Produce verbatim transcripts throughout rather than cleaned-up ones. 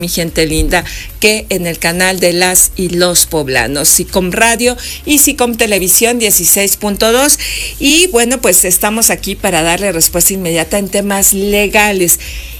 mi gente linda, que en el canal de las y los poblanos, SICOM Radio y SICOM Televisión dieciséis punto dos. Y bueno, pues estamos aquí para darle respuesta inmediata en temas legales.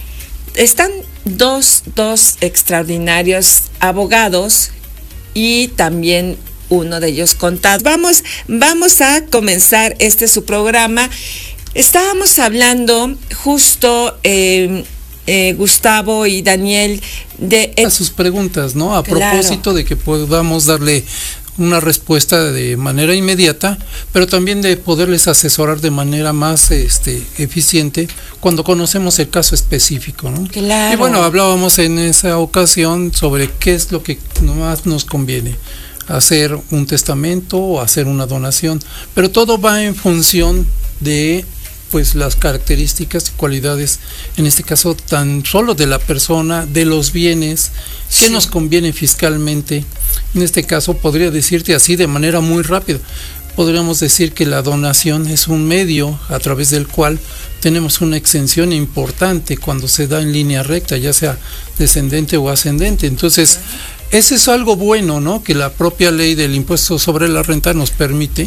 Están dos, dos extraordinarios abogados y también uno de ellos contador. Vamos, vamos a comenzar este su programa. Estábamos hablando justo... Eh, Eh, Gustavo y Daniel de a sus preguntas, ¿no? A claro. propósito de que podamos darle una respuesta de manera inmediata, pero también de poderles asesorar de manera más este eficiente cuando conocemos el caso específico, ¿no? Claro. Y bueno, hablábamos en esa ocasión sobre qué es lo que más nos conviene, hacer un testamento o hacer una donación, pero todo va en función de pues las características y cualidades, en este caso tan solo de la persona, de los bienes, que sí. nos conviene fiscalmente. En este caso podría decirte así de manera muy rápida, podríamos decir que la donación es un medio a través del cual tenemos una exención importante cuando se da en línea recta, ya sea descendente o ascendente. Entonces, ese es algo bueno, ¿no? Que la propia ley del impuesto sobre la renta nos permite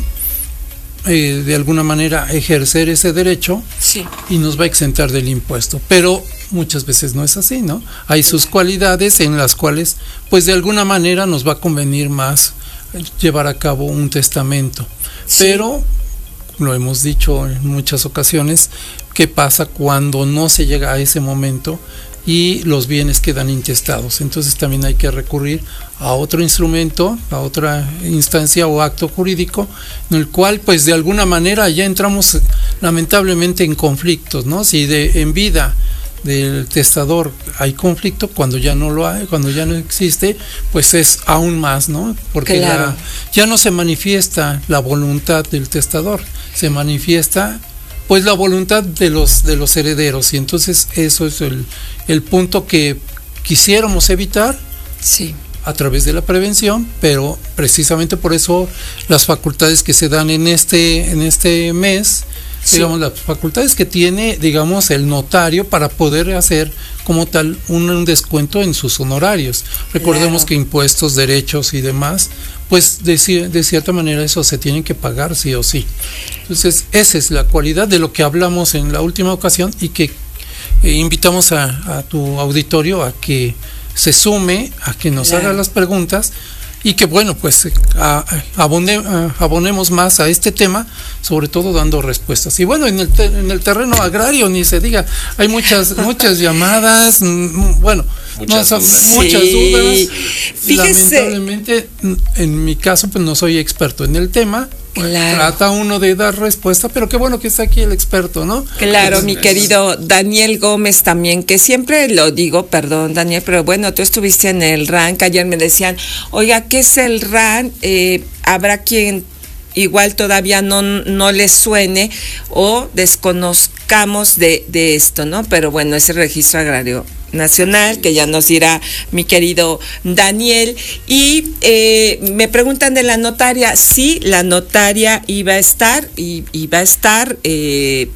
Eh, de alguna manera ejercer ese derecho sí. y nos va a exentar del impuesto, pero muchas veces no es así, ¿no? Hay sus cualidades en las cuales pues de alguna manera nos va a convenir más llevar a cabo un testamento, sí. pero lo hemos dicho en muchas ocasiones, ¿qué pasa cuando no se llega a ese momento y los bienes quedan intestados? Entonces también hay que recurrir a otro instrumento, a otra instancia o acto jurídico, en el cual pues de alguna manera ya entramos lamentablemente en conflictos, ¿no? Si de en vida del testador hay conflicto, cuando ya no lo hay, cuando ya no existe, pues es aún más, ¿no? Porque claro. la, ya no se manifiesta la voluntad del testador, se manifiesta pues la voluntad de los de los herederos, y entonces eso es el, el punto que quisiéramos evitar sí. a través de la prevención, pero precisamente por eso las facultades que se dan en este en este mes, sí. digamos las facultades que tiene, digamos, el notario para poder hacer como tal un, un descuento en sus honorarios. Recordemos claro. que impuestos, derechos y demás, pues de, de cierta manera eso se tienen que pagar sí o sí. Entonces esa es la cualidad de lo que hablamos en la última ocasión y que eh, invitamos a, a tu auditorio a que se sume, a que nos claro. haga las preguntas y que bueno pues a, a, abone, a, abonemos más a este tema, sobre todo dando respuestas. Y bueno, en el, te, en el terreno agrario ni se diga, hay muchas muchas llamadas, bueno, muchas no, dudas. muchas sí. dudas. Fíjese. Lamentablemente en mi caso pues no soy experto en el tema. Claro. Trata uno de dar respuesta, pero qué bueno que está aquí el experto, ¿no? Claro, mi querido Daniel Gómez también, que siempre lo digo, perdón Daniel, pero bueno, tú estuviste en el R A N, que ayer me decían, oiga, ¿qué es el R A N? Eh, habrá quien igual todavía no, no les suene o desconozcamos de, de esto, ¿no? Pero bueno, es el Registro Agrario Nacional, que ya nos dirá mi querido Daniel. Y eh, me preguntan de la notaria. Sí, la notaria iba a estar y iba a estar eh,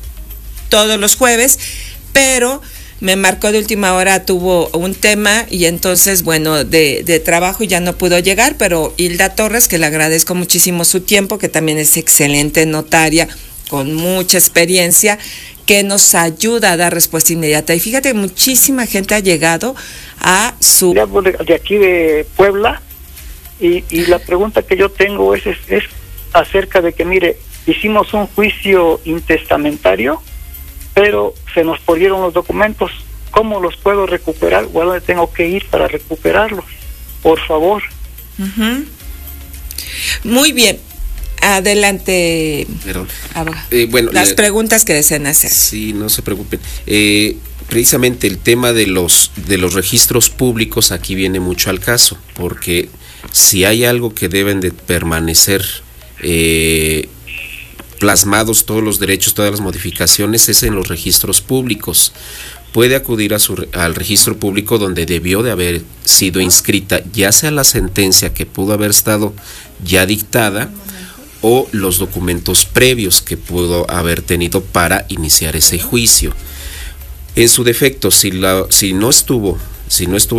todos los jueves, pero me marcó de última hora, tuvo un tema y entonces, bueno, de, de trabajo ya no pudo llegar, pero Hilda Torres, que le agradezco muchísimo su tiempo, que también es excelente notaria, con mucha experiencia, que nos ayuda a dar respuesta inmediata. Y fíjate, muchísima gente ha llegado a su... De aquí de Puebla, y, y la pregunta que yo tengo es, es, es acerca de que, mire, hicimos un juicio intestamentario, pero se nos perdieron los documentos. ¿Cómo los puedo recuperar? ¿O a dónde tengo que ir para recuperarlos? Por favor. Uh-huh. Muy bien. Adelante. Perdón. Eh, bueno, las le, preguntas que deseen hacer. Sí, no se preocupen. Eh, precisamente el tema de los de los registros públicos aquí viene mucho al caso, porque si hay algo que deben de permanecer eh, plasmados todos los derechos, todas las modificaciones, es en los registros públicos. Puede acudir a su, al registro público donde debió de haber sido inscrita, ya sea la sentencia que pudo haber estado ya dictada, o los documentos previos que pudo haber tenido para iniciar ese juicio. En su defecto, si la, si no estuvo, si no estuvo